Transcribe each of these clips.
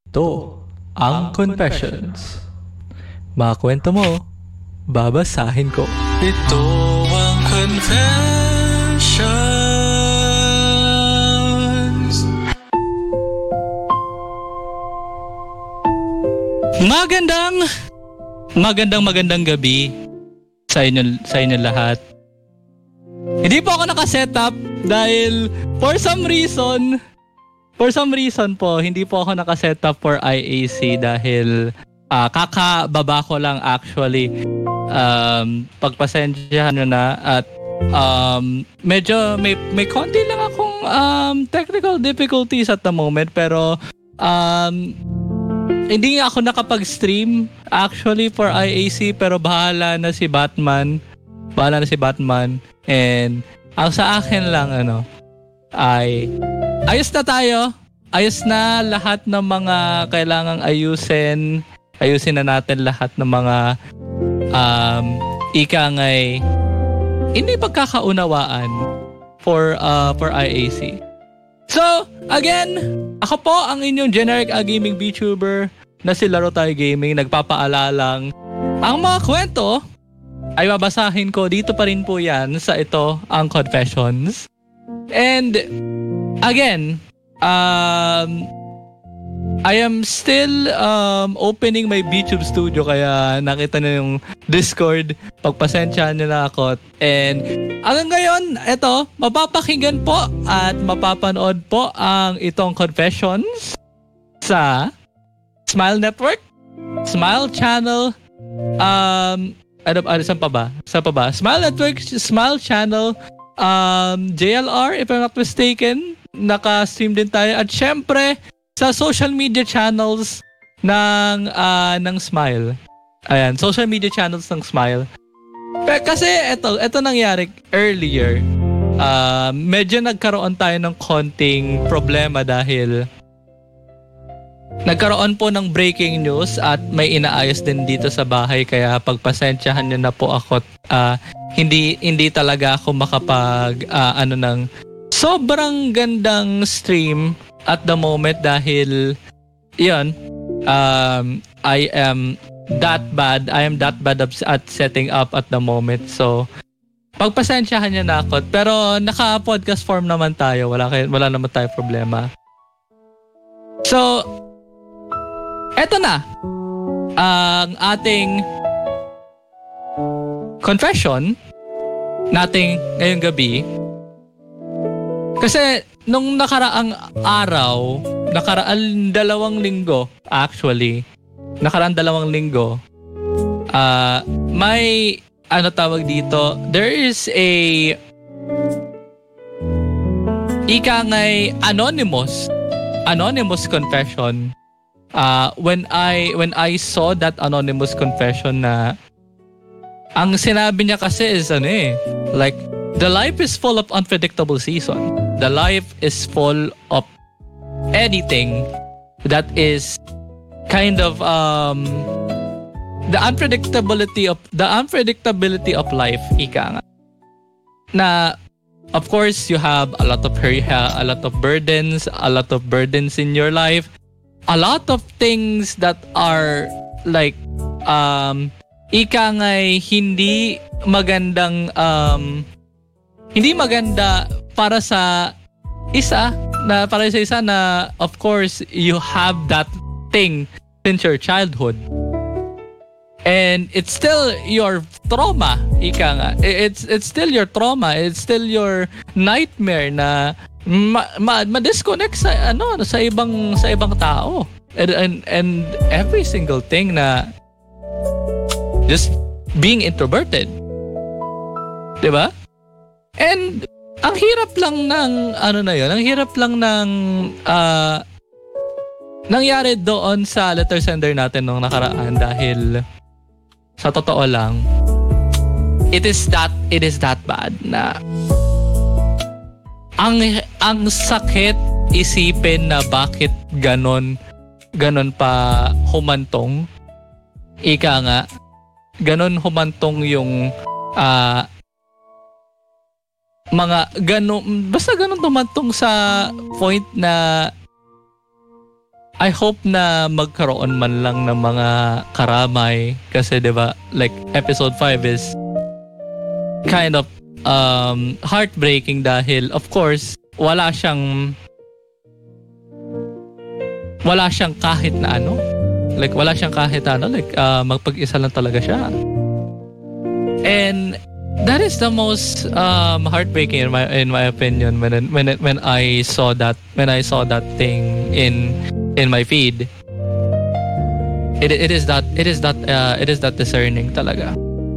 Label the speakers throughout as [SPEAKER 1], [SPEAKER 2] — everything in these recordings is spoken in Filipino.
[SPEAKER 1] To ang Confessions. Mga kwento mo, babasahin ko.
[SPEAKER 2] Ito ang Confessions. Magandang gabi sa inyo lahat. Hindi po ako naka-setup dahil for some reason po, hindi po ako naka-setup for IAC dahil kakababa ko lang actually. Pagpasensyahan nyo na at medyo may konti lang akong technical difficulties at the moment pero hindi ako nakapag-stream actually for IAC pero bahala na si Batman and ang sa akin lang ay ayos na tayo. Ayos na lahat ng mga kailangang ayusin na natin lahat ng mga ikangay hindi pagkakaunawaan for IAC. So, again, ako po ang inyong generic gaming VTuber na si Laro Tayo Gaming. Nagpapaalalang ang mga kwento ay babasahin ko dito pa rin po yan sa ito ang Confessions. And again, I am still opening my VTube studio kaya nakita na yung Discord. Pagpasensyahan nyo na ako. And hanggang ngayon, ito, mapapakinggan po at mapapanood po ang itong Confessions sa Smile Network, Smile Channel, saan pa ba? Smile Network, Smile Channel, JLR, if I'm not mistaken, naka-stream din tayo. At syempre, sa social media channels ng Smile. Ayan, social media channels ng Smile. Kasi ito nangyari earlier. Medyo nagkaroon tayo ng konting problema dahil nagkaroon po ng breaking news at may inaayos din dito sa bahay kaya pagpasensyahan niyo na po ako. Hindi talaga ako makapag ng sobrang gandang stream at the moment dahil yun, I am that bad at setting up at the moment. So pagpasensyahan niyo na ako pero naka-podcast form naman tayo. Wala naman tayo problema. So eto na ang ating confession nating ngayong gabi. Kasi nung nakaraang 2 linggo actually, may tawag dito, there is a ikangay anonymous confession. When I saw that anonymous confession na ang sinabi niya kasi is like the life is full of unpredictable season. The life is full of anything that is kind of the unpredictability of life ika nga. Na of course you have a lot of burdens in your life. A lot of things that are like ika nga'y hindi maganda para sa isa na of course you have that thing since your childhood. And it's still your trauma, ika nga. It's still your trauma. It's still your nightmare na ma-disconnect sa ibang tao and every single thing na just being introverted, diba? And ang hirap lang ng nangyari doon sa letter sender natin nung nakaraan dahil sa totoo lang it is that bad na ang sakit isipin na bakit ganon pa humantong. Ika nga, ganon humantong yung mga ganon, basta ganon humantong sa point na I hope na magkaroon man lang ng mga karamay kasi 'di ba like episode 5 is kind of heartbreaking dahil of course wala siyang kahit na ano like magpag-isa lang talaga siya. And that is the most heartbreaking in my opinion when I saw that thing in my feed. It is that discerning talaga.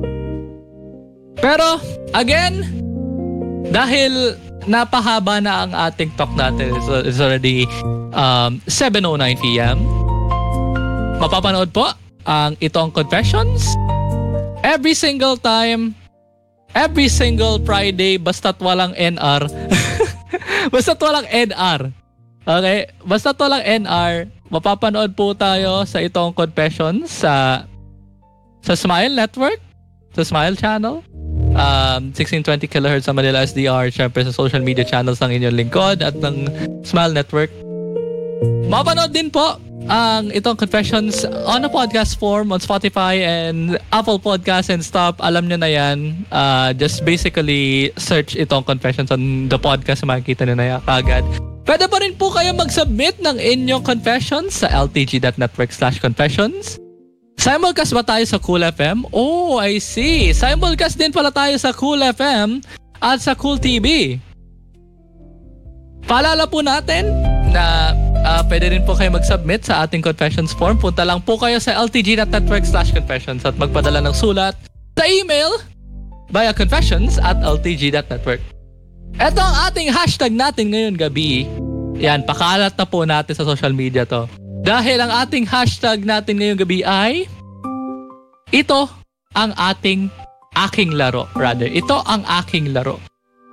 [SPEAKER 2] Pero again, dahil napahaba na ang ating talk natin, it's already 7:09 PM. Mapapanood po ang Ito Ang Confessions every single time, every single Friday, basta't walang NR. Basta't walang NR. Okay? Basta't walang NR, mapapanood po tayo sa Ito Ang Confessions sa Smile Network, sa Smile Channel. 1620 kHz sa Manila SDR, syempre sa social media channels ng inyong lingkod at ng Smile Network. Mapanood din po ang Itong Confessions on a podcast form on Spotify and Apple Podcasts and stuff. Alam nyo na yan. Just basically search Itong Confessions on the podcast, makikita nyo na yan agad. Pwede pa rin po kayo mag-submit ng inyong confessions sa ltg.network/confessions. Simulcast ba tayo sa Cool FM? Oh, I see. Simulcast din pala tayo sa Cool FM at sa Cool TV. Paalala po natin na pwede rin po kayo mag-submit sa ating confessions form. Punta lang po kayo sa ltg.network/confessions at magpadala ng sulat sa email via confessions@ltg.network. Ito ang ating hashtag natin ngayon gabi. Yan, pakalat na po natin sa social media to. Dahil ang ating hashtag natin ngayong gabi ay ito ang aking laro. Rather, ito ang aking laro.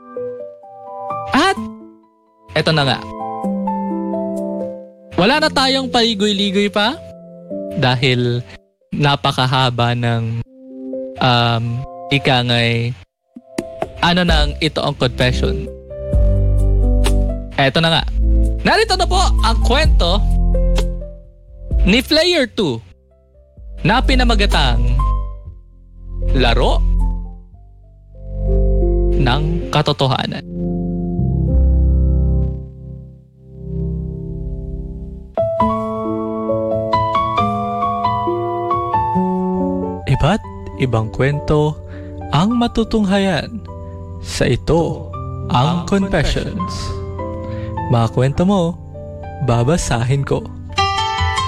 [SPEAKER 2] At ito na nga. Wala na tayong paligoy-ligoy pa dahil napakahaba ng ikangay nang ito ang confession. Ito na nga. Narito na po ang kwento ni Player 2 na pinamagatang Laro ng Katotohanan.
[SPEAKER 1] Iba't ibang kwento ang matutunghayan sa Ito Ang Confessions. Mga kwento mo, babasahin ko.